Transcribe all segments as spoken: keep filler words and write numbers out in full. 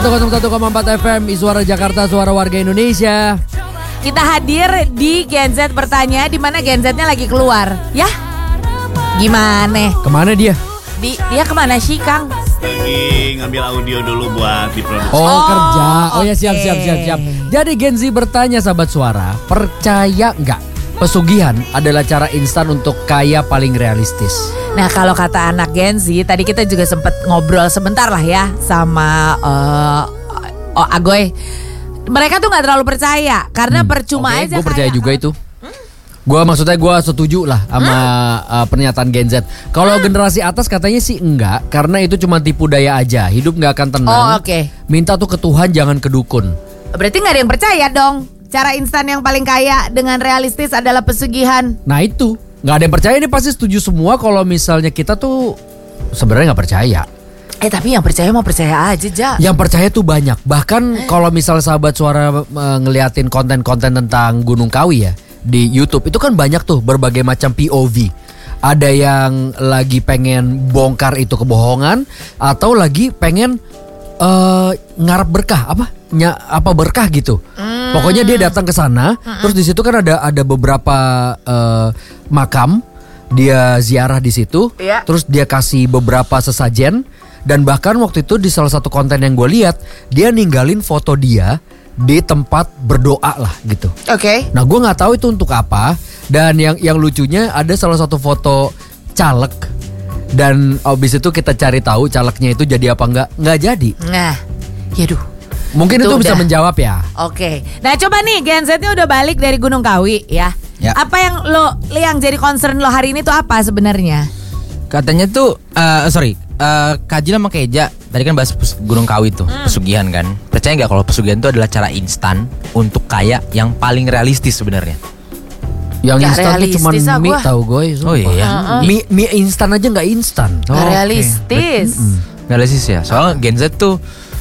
nol satu koma empat F M, Suara Jakarta, suara warga Indonesia. Kita hadir di Gen Z bertanya, di mana Gen Z-nya lagi keluar. Ya, gimana? Kemana dia? Di, dia kemana sih, Kang? Lagi ngambil audio dulu buat diproduksi. Oh, Oh, kerja. Oh ya, siap oke. siap siap siap. Jadi Gen Z bertanya, sahabat suara, percaya nggak pesugihan adalah cara instan untuk kaya paling realistis? Nah, kalau kata anak Gen Z, tadi kita juga sempat ngobrol sebentar lah ya sama uh, oh, Agoy. Mereka tuh nggak terlalu percaya karena percuma Oke, aja. gue percaya kayak- juga itu. Gue maksudnya gue setuju lah sama uh, pernyataan Gen Z. Kalau generasi atas katanya sih enggak, karena itu cuma tipu daya aja. Hidup nggak akan tenang. Oh, oke. Minta tuh ke Tuhan, jangan ke dukun. Berarti nggak ada yang percaya dong. Cara instan yang paling kaya dengan realistis adalah pesugihan. Nah itu nggak ada yang percaya, ini pasti setuju semua kalau misalnya kita tuh sebenarnya nggak percaya. Eh tapi yang percaya mau percaya aja, Ja. Yang percaya tuh banyak. Bahkan kalau misal sahabat suara uh, ngeliatin konten-konten tentang Gunung Kawi ya di YouTube, itu kan banyak tuh berbagai macam P O V. Ada yang lagi pengen bongkar itu kebohongan, atau lagi pengen uh, ngarep berkah apa? Nya, apa berkah gitu. Hmm. Pokoknya dia datang ke sana, terus di situ kan ada ada beberapa uh, makam, dia ziarah di situ, Iya. terus dia kasih beberapa sesajen. Dan bahkan waktu itu di salah satu konten yang gue lihat, dia ninggalin foto dia di tempat berdoa lah gitu. Oke. Nah gue nggak tahu itu untuk apa. Dan yang yang lucunya ada salah satu foto caleg. Dan abis itu kita cari tahu calegnya itu jadi apa nggak? Nggak jadi. Nah, yaduh. Mungkin itu, Itu bisa udah. menjawab ya. Oke. Nah, coba nih Gen Z-nya udah balik dari Gunung Kawi ya. Ya. Apa yang lo yang jadi concern lo hari ini tuh apa sebenarnya? Katanya tuh, uh, sorry, uh, Kajil sama Keja tadi kan bahas pes- Gunung Kawi tuh, pesugihan kan. Percaya nggak kalau pesugihan itu adalah cara instan untuk kaya yang paling realistis sebenarnya? Yang Nggak instan tuh cuma realistis ah mie gua. tahu gue. Oh iya. Mie, mie instan aja nggak instan. Nggak oke. realistis. Realistis ya. Soalnya Gen Z tuh,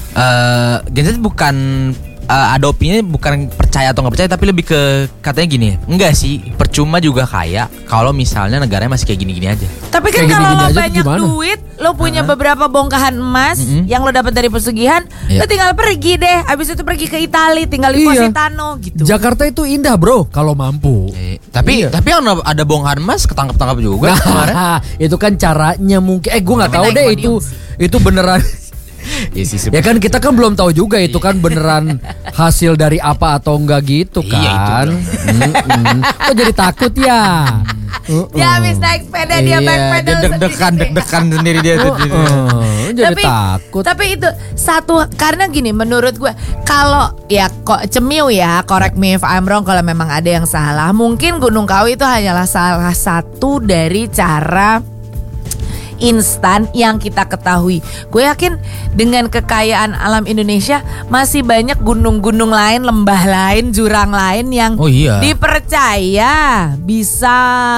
uh, Gen Z bukan uh, ada opininya bukan percaya atau nggak percaya, tapi lebih ke katanya gini, enggak sih, percuma juga kaya kalau misalnya negaranya masih kayak gini-gini aja. Tapi kan Kayak kalau gini-gini lo aja tuh banyak gimana? duit, lo punya beberapa bongkahan emas Mm-mm. yang lo dapat dari pesugihan, Iya. lo tinggal pergi deh. Abis itu pergi ke Italia, tinggal di Iya. Positano gitu. Jakarta itu indah bro kalau mampu. Eh, tapi Iya. tapi yang ada bongkahan emas ketangkep-tangkep juga kemarin. Nah, itu kan caranya mungkin. Eh gue nggak Tapi tahu naik deh podium itu sih. itu beneran. Iya sih, Ya kan kita kan belum tahu juga itu kan beneran hasil dari apa atau enggak gitu kan. Iya, itu Mm-mm. Kok jadi takut ya? Uh-uh. Dia habis naik sepeda, dia Iya, backpedal dia deg-degan, sendiri. deg-degan sendiri dia tuh. Uh, jadi tapi, takut. Tapi itu satu, karena gini menurut gue, kalau ya kok cemiu ya, correct me if I'm wrong kalau memang ada yang salah. Mungkin Gunung Kawi itu hanyalah salah satu dari cara instan yang kita ketahui. Gue yakin dengan kekayaan alam Indonesia masih banyak gunung-gunung lain, lembah lain, jurang lain yang Oh iya. dipercaya bisa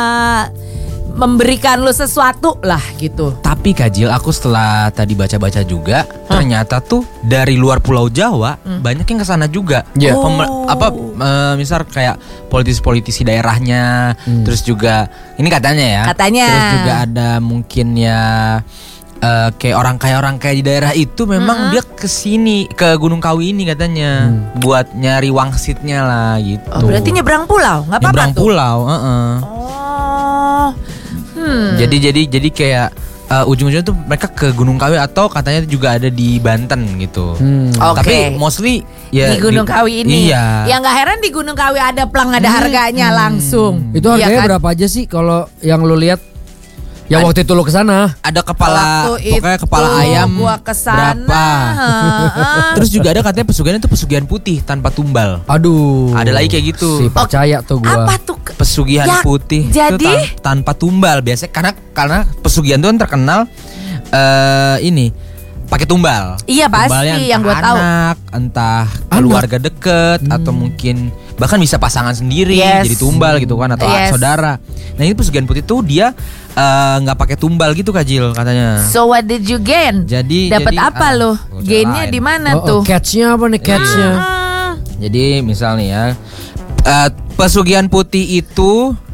memberikan lo sesuatu lah gitu. Tapi Kajil, aku setelah tadi baca-baca juga, ternyata tuh dari luar Pulau Jawa banyak yang kesana juga. Iya. Pem- Oh. apa eh, misal kayak politisi-politisi daerahnya, terus juga ini katanya ya. Katanya. Terus juga ada mungkin ya eh, kayak orang kaya orang kaya di daerah itu memang dia kesini ke Gunung Kawi ini katanya buat nyari wangsitnya lah gitu. Oh, berarti nyebrang pulau, nggak apa-apa Nyebrang tuh. pulau, heeh. Oh, hmm. Jadi jadi jadi kayak uh, ujung-ujungnya tuh mereka ke Gunung Kawi atau katanya juga ada di Banten gitu. Hmm. Oke. Tapi mostly ya di Gunung Kawi ini. Iya. Ya nggak heran di Gunung Kawi ada plang, ada harganya langsung. Itu Iya harganya kan? berapa aja sih kalau yang lu lihat? Yang Ad- waktu itu lu kesana. Ada kepala, Waktu pokoknya itu kepala ayam gua kesana, berapa? heeh. Terus juga ada katanya pesugihan itu pesugihan putih tanpa tumbal. Aduh. Ada lagi kayak gitu. Si percaya tuh gua. Apa tuh? Pesugihan Ya, putih jadi? itu tan- tanpa tumbal biasanya karena karena pesugihan itu kan terkenal eh ini pakai tumbal. Iya, pasti, Tumbalnya yang entah gua tahu. anak, entah keluarga deket atau mungkin bahkan bisa pasangan sendiri Yes. jadi tumbal gitu kan atau Yes. saudara. Nah ini pesugihan putih tuh dia eh, nggak pakai tumbal gitu Kajil katanya. So what did you gain? Jadi Dapat jadi, apa ah, lo? gua Gainnya cerain. di mana Oh, oh, tuh? catch-nya apa nih catch-nya? Hmm. Jadi misal nih ya, eh, pesugihan putih itu